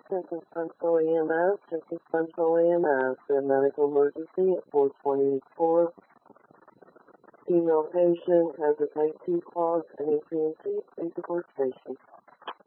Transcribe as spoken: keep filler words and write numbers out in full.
Attention Central E M S, Attention Central E M S, a medical emergency at four twenty-four. Female patient has a type two cause and a P M C. Please report station.